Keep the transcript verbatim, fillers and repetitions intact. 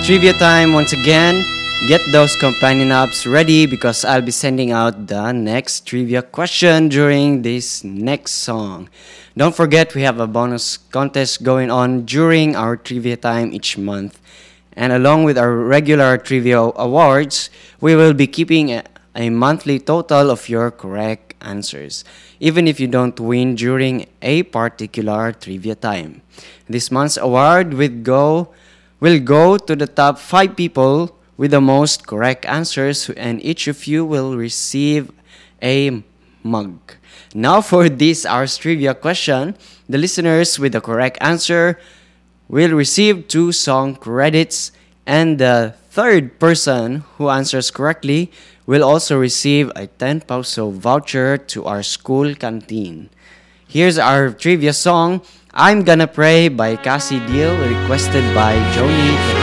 trivia time once again. Get those companion apps ready because I'll be sending out the next trivia question during this next song. Don't forget, we have a bonus contest going on during our trivia time each month. And along with our regular trivia awards, we will be keeping a, a monthly total of your correct answers, even if you don't win during a particular trivia time. This month's award will go, will go to the top five people with the most correct answers, and each of you will receive a mug. Now, for this hour's trivia question, the listeners with the correct answer will receive two song credits, and the third person who answers correctly will also receive a ten peso voucher to our school canteen. Here's our trivia song, I'm Gonna Pray by Cassie Deal, requested by Joni